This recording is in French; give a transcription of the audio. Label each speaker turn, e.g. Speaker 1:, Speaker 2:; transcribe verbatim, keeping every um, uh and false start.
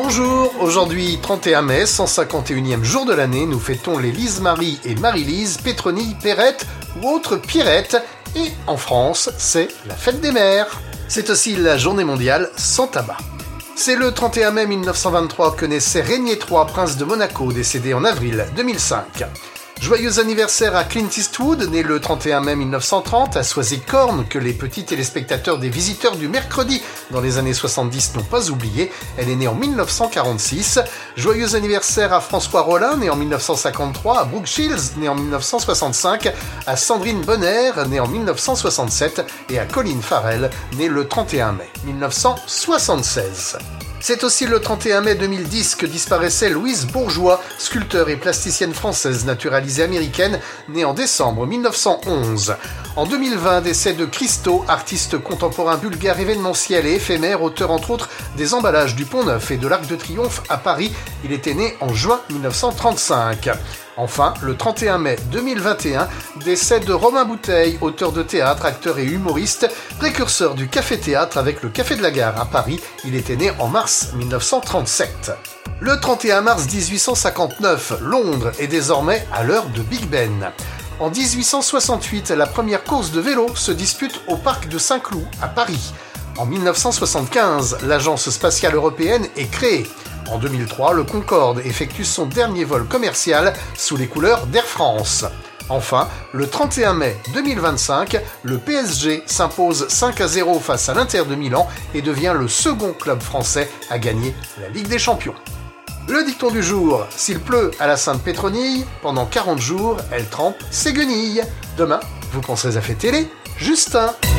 Speaker 1: Bonjour, aujourd'hui trente et un mai, cent cinquante et unième jour de l'année, nous fêtons les Lise-Marie et Marie-Lise, Pétronille, Perrette ou autres Pierrette, et en France, c'est la fête des mères. C'est aussi la journée mondiale sans tabac. C'est le trente et un mai mille neuf cent vingt-trois que naissait Régnier trois, prince de Monaco, décédé en avril deux mille cinq. Joyeux anniversaire à Clint Eastwood, né le trente et un mai mille neuf cent trente, à Soisy-Corne, que les petits téléspectateurs des Visiteurs du Mercredi dans les années soixante-dix n'ont pas oublié. Elle est née en mille neuf cent quarante-six. Joyeux anniversaire à François Rollin, né en mille neuf cent cinquante-trois, à Brooke Shields, né en mille neuf cent soixante-cinq, à Sandrine Bonner, née en mille neuf cent soixante-sept, et à Colin Farrell, né le trente et un mai mille neuf cent soixante-seize. C'est aussi le trente et un mai deux mille dix que disparaissait Louise Bourgeois, sculpteur et plasticienne française naturalisée américaine, née en décembre mille neuf cent onze. En deux mille vingt, décès de Christo, artiste contemporain bulgare événementiel et éphémère, auteur entre autres des emballages du Pont-Neuf et de l'Arc de Triomphe à Paris. Il était né en juin mille neuf cent trente-cinq. Enfin, le trente et un mai deux mille vingt et un, décès de Romain Bouteille, auteur de théâtre, acteur et humoriste, précurseur du café-théâtre avec le Café de la Gare à Paris. Il était né en mars mille neuf cent trente-sept. Le trente et un mars dix-huit cent cinquante-neuf, Londres est désormais à l'heure de Big Ben. En dix-huit cent soixante-huit, la première course de vélo se dispute au parc de Saint-Cloud, à Paris. En mille neuf cent soixante-quinze, l'Agence spatiale européenne est créée. En deux mille trois, le Concorde effectue son dernier vol commercial sous les couleurs d'Air France. Enfin, le trente et un mai deux mille vingt-cinq, le P S G s'impose cinq à zéro face à l'Inter de Milan et devient le second club français à gagner la Ligue des Champions. Le dicton du jour: s'il pleut à la Sainte Pétronille, pendant quarante jours, elle trempe ses guenilles. Demain, vous penserez à fêter les Justin.